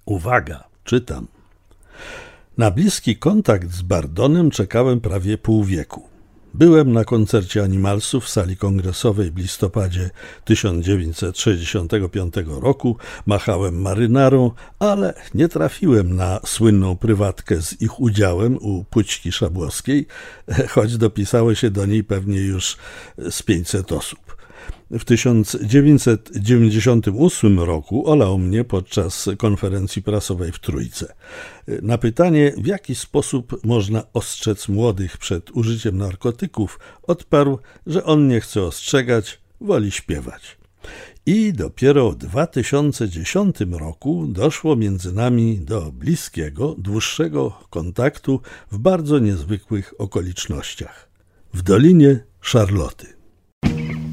Uwaga, czytam. Na bliski kontakt z Bardonem czekałem prawie pół wieku. Byłem na koncercie Animalsów w sali kongresowej w listopadzie 1965 roku, machałem marynarą, ale nie trafiłem na słynną prywatkę z ich udziałem u Pućki Szabłowskiej, choć dopisało się do niej pewnie już z 500 osób. W 1998 roku olał mnie podczas konferencji prasowej w Trójce. Na pytanie, w jaki sposób można ostrzec młodych przed użyciem narkotyków, odparł, że on nie chce ostrzegać, woli śpiewać. I dopiero w 2010 roku doszło między nami do bliskiego, dłuższego kontaktu w bardzo niezwykłych okolicznościach. W Dolinie Szarloty.